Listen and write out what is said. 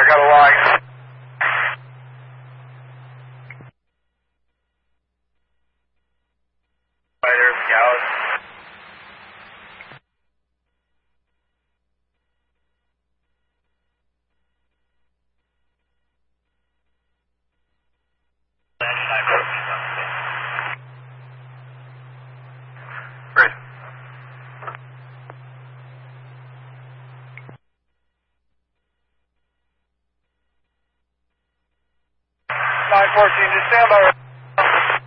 I got a line. Fighter, Scout. Great. 914, just stand by.